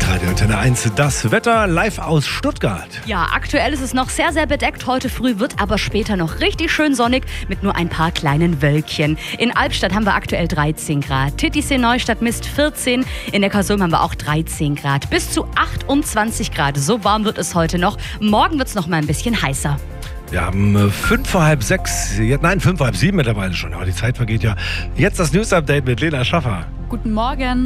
Hitradio Antenne 1, das Wetter live aus Stuttgart. Ja, aktuell ist es noch sehr, sehr bedeckt. Heute früh wird aber später noch richtig schön sonnig mit nur ein paar kleinen Wölkchen. In Albstadt haben wir aktuell 13 Grad. Titisee-Neustadt misst 14. In Neckarsulm haben wir auch 13 Grad. Bis zu 28 Grad. So warm wird es heute noch. Morgen wird es noch mal ein bisschen heißer. Wir haben 5:30 mittlerweile schon. Aber die Zeit vergeht ja. Jetzt das News-Update mit Lena Schaffer. Guten Morgen.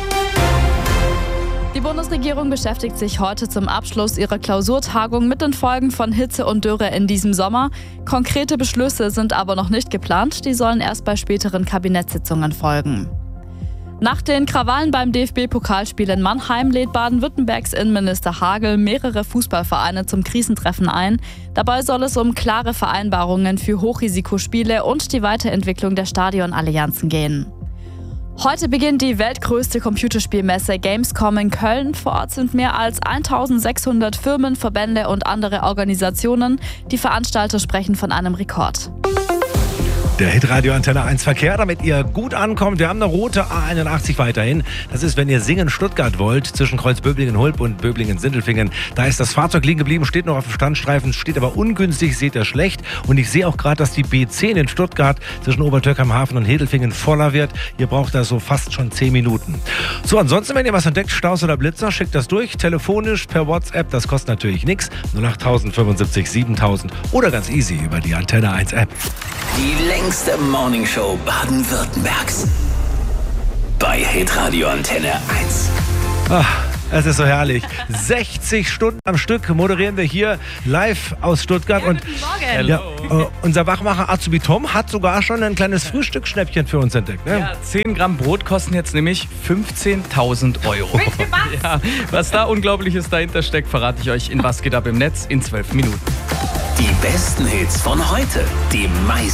Die Bundesregierung beschäftigt sich heute zum Abschluss ihrer Klausurtagung mit den Folgen von Hitze und Dürre in diesem Sommer. Konkrete Beschlüsse sind aber noch nicht geplant. Die sollen erst bei späteren Kabinettssitzungen folgen. Nach den Krawallen beim DFB-Pokalspiel in Mannheim lädt Baden-Württembergs Innenminister Hagel mehrere Fußballvereine zum Krisentreffen ein. Dabei soll es um klare Vereinbarungen für Hochrisikospiele und die Weiterentwicklung der Stadionallianzen gehen. Heute beginnt die weltgrößte Computerspielmesse Gamescom in Köln. Vor Ort sind mehr als 1600 Firmen, Verbände und andere Organisationen. Die Veranstalter sprechen von einem Rekord. Der Hitradio Antenne 1 Verkehr, damit ihr gut ankommt. Wir haben eine rote A81 weiterhin. Das ist, wenn ihr Singen-Stuttgart wollt, zwischen Kreuzböblingen-Hulb und Böblingen-Sindelfingen. Da ist das Fahrzeug liegen geblieben, steht noch auf dem Standstreifen, steht aber ungünstig, seht ihr schlecht. Und ich sehe auch gerade, dass die B10 in Stuttgart zwischen Obertürkheim-Hafen und Hedelfingen voller wird. Ihr braucht da so fast schon 10 Minuten. So, ansonsten, wenn ihr was entdeckt, Staus oder Blitzer, schickt das durch, telefonisch, per WhatsApp. Das kostet natürlich nichts. 08000 75 7000 oder ganz easy über die Antenne 1 App. Die längste Morningshow Baden-Württembergs. Bei Hitradio Antenne 1. Ach, es ist so herrlich. 60 Stunden am Stück moderieren wir hier live aus Stuttgart. Und ja, unser Wachmacher Azubi Tom hat sogar schon ein kleines Frühstücksschnäppchen für uns entdeckt. Ne? Ja, 10 Gramm Brot kosten jetzt nämlich 15.000 Euro. Ja, was da Unglaubliches dahinter steckt, verrate ich euch in Was geht ab im Netz in 12 Minuten. Die besten Hits von heute. Die meisten